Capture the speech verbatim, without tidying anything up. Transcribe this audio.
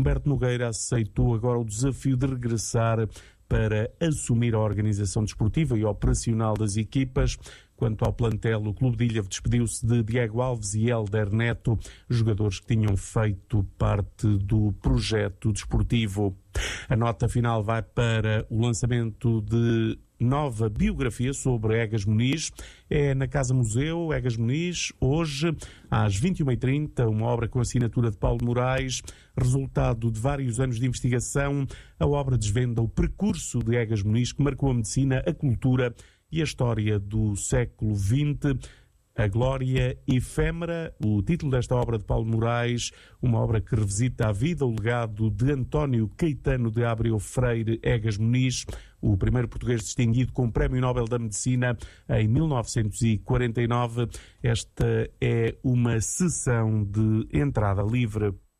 Humberto Nogueira aceitou agora o desafio de regressar para assumir a organização desportiva e operacional das equipas. Quanto ao plantel, o Clube de Ilha despediu-se de Diego Alves e Hélder Neto, jogadores que tinham feito parte do projeto desportivo. A nota final vai para o lançamento de nova biografia sobre Egas Muniz. É na Casa Museu Egas Muniz, hoje, às vinte e uma e trinta, uma obra com assinatura de Paulo Moraes. Resultado de vários anos de investigação, a obra desvenda o percurso de Egas Muniz, que marcou a medicina, a cultura e a história do século vinte. A Glória Efêmera, o título desta obra de Paulo Moraes, uma obra que revisita a vida, o legado de António Caetano de Abreu Freire Egas Muniz, o primeiro português distinguido com o Prémio Nobel da Medicina em mil novecentos e quarenta e nove. Esta é uma sessão de entrada livre.